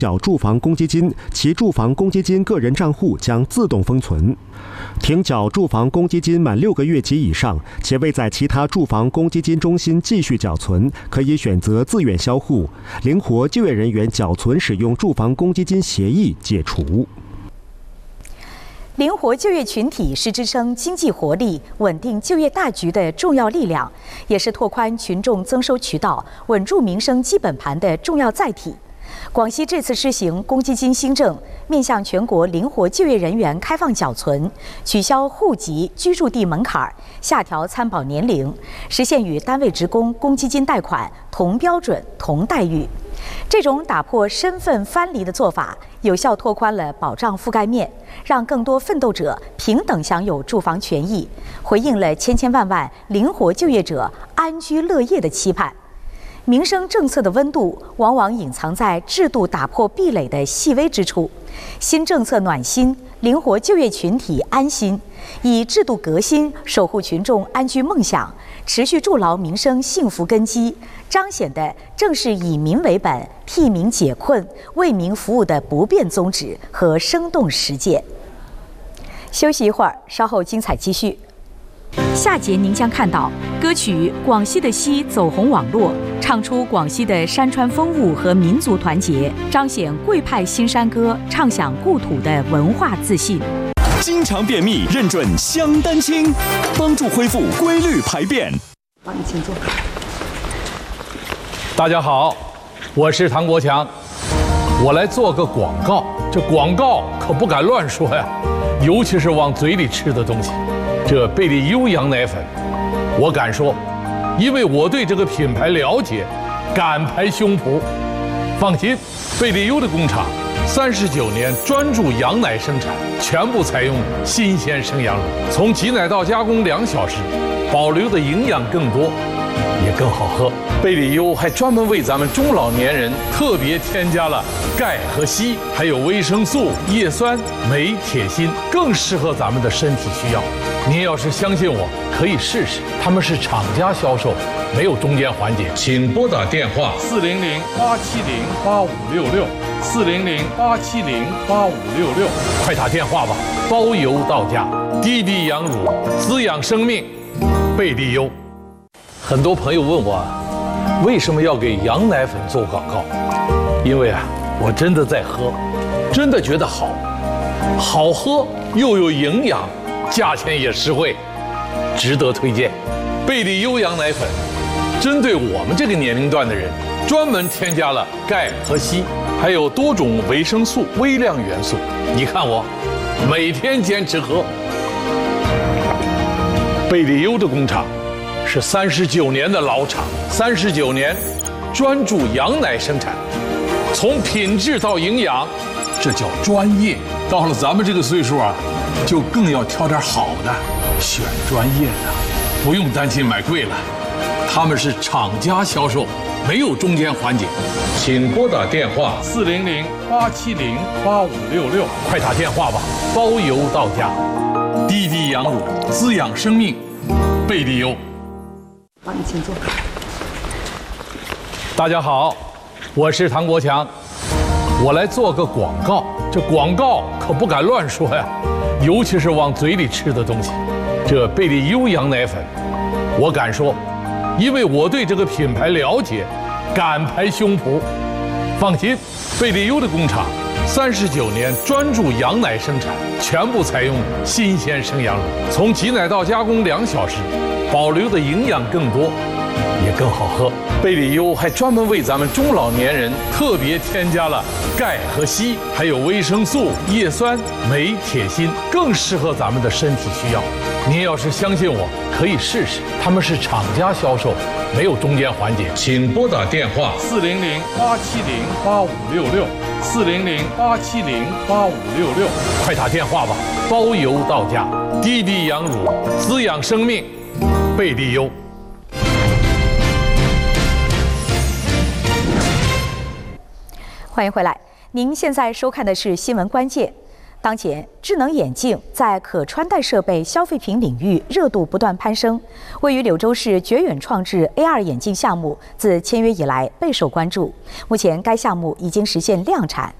缴住房公积金，其住房公积金个人账户将自动封存。停缴住房公积金满6个月及以上，且未在其他住房公积金中心继续缴存，可以选择自愿销户。灵活就业人员缴存使用住房公积金协议解除。 灵活就业群体是支撑经济活力、稳定就业大局的重要力量，也是拓宽群众增收渠道、稳住民生基本盘的重要载体。广西这次施行公积金新政，面向全国灵活就业人员开放缴存，取消户籍、居住地门槛，下调参保年龄，实现与单位职工公积金贷款同标准、同待遇。这种打破身份藩篱的做法，有效拓宽了保障覆盖面，让更多奋斗者平等享有住房权益，回应了千千万万灵活就业者安居乐业的期盼。民生政策的温度往往隐藏在制度打破壁垒的细微之处。新政策暖心，灵活就业群体安心，以制度革新守护群众安居梦想，持续筑牢民生幸福根基，彰显的正是以民为本、替民解困、为民服务的不变宗旨和生动实践。休息一会儿，稍后精彩继续。下节您将看到歌曲《广西的溪》走红网络，唱出广西的山川风物和民族团结，彰显贵派新山歌，唱响故土的文化自信。 经常便秘认准香丹清，帮助恢复规律排便。 好，你请坐。 大家好，我是唐国强，我来做个广告。这广告可不敢乱说呀，尤其是往嘴里吃的东西。这贝利优羊奶粉，我敢说，因为我对这个品牌了解，敢拍胸脯。放心，贝利优的工厂39年专注羊奶生产，全部采用新鲜生羊乳，从挤奶到加工2小时，保留的营养更多，也更好喝。贝利优还专门为咱们中老年人特别添加了钙和硒，还有维生素、叶酸、镁、铁、锌，更适合咱们的身体需要。您要是相信我，可以试试。他们是厂家销售，没有中间环节。请拨打电话400-870-8566，400-870-8566，快打电话吧，包邮到家。滴滴羊乳，滋养生命，贝利优。很多朋友问我，为什么要给羊奶粉做广告？因为我真的在喝，真的觉得好，好喝又有营养。价钱也实惠，值得推荐。贝利优羊奶粉针对我们这个年龄段的人，专门添加了钙和硒，还有多种维生素、微量元素。你看我每天坚持喝。贝利优的工厂是39年的老厂，39年专注羊奶生产，从品质到营养，这叫专业。到了咱们这个岁数就更要挑点好的，选专业的，不用担心买贵了。他们是厂家销售，没有中间环节。请拨打电话400-870-8566，快打电话吧，包邮到家。滴滴羊乳，滋养生命，贝利优。 好，你请坐。 大家好，我是唐国强，我来做个广告。这广告可不敢乱说呀，尤其是往嘴里吃的东西。这贝利优羊奶粉，我敢说，因为我对这个品牌了解，敢拍胸脯。放心，贝利优的工厂39年专注羊奶生产，全部采用新鲜生羊乳，从挤奶到加工2小时，保留的营养更多，也更好喝。贝利优还专门为咱们中老年人特别添加了钙和硒，还有维生素、叶酸、镁、铁、锌，更适合咱们的身体需要。您要是相信我，可以试试。他们是厂家销售，没有中间环节。请拨打电话400-870-8566，400-870-8566，快打电话吧，包邮到家。滴滴羊乳，滋养生命，贝利优。 欢迎回来，您现在收看的是新闻关键。 当前，智能眼镜在可穿戴设备消费品领域热度不断攀升。位于柳州市绝远创智 AR 眼镜项目自签约以来备受关注。目前，该项目已经实现量产，